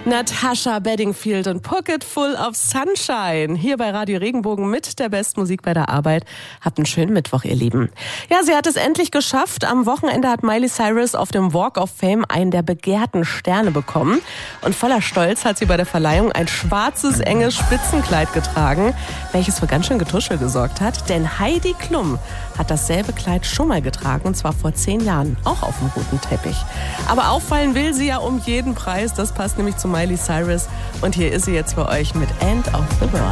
Natasha Bedingfield und Pocket Full of Sunshine. Hier bei Radio Regenbogen mit der besten Musik bei der Arbeit. Habt einen schönen Mittwoch, ihr Lieben. Ja, sie hat es endlich geschafft. Am Wochenende hat Miley Cyrus auf dem Walk of Fame einen der begehrten Sterne bekommen. Und voller Stolz hat sie bei der Verleihung ein schwarzes, enges Spitzenkleid getragen, welches für ganz schön Getuschel gesorgt hat. Denn Heidi Klum hat dasselbe Kleid schon mal getragen, und zwar vor 10 Jahren, auch auf dem roten Teppich. Aber auffallen will sie ja um jeden Preis. Das passt nämlich zu Miley Cyrus. Und hier ist sie jetzt für euch mit End of the World.